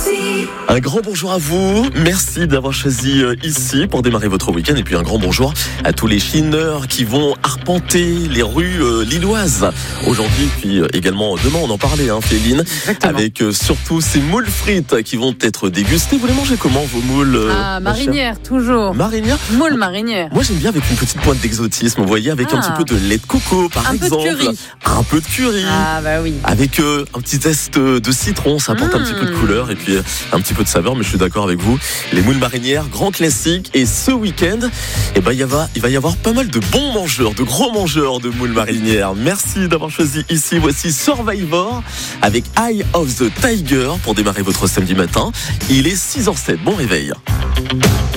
Un grand bonjour à vous. Merci d'avoir choisi ici pour démarrer votre week-end. Et puis un grand bonjour à tous les chineurs qui vont arpenter les rues lilloises aujourd'hui. Puis également demain, on en parlait, Féline. Exactement. Avec surtout ces moules frites qui vont être dégustées. Vous les mangez comment, vos moules Marinière, toujours. Marinière. Moule marinière. Moi, j'aime bien avec une petite pointe d'exotisme. Vous voyez, avec un petit peu de lait de coco, par exemple. Un peu de curry. Un peu de curry. Ah, bah oui. Avec un petit zeste de citron, ça apporte un petit peu de couleur et puis un petit peu de saveur, mais je suis d'accord avec vous. Les moules marinières, grand classique. Et ce week-end, il va y avoir pas mal de bons mangeurs, de gros mangeurs de moules marinières. Merci d'avoir choisi ici. Voici Survivor avec Eye of the Tiger pour démarrer votre samedi matin. Il est 6h07. Bon réveil.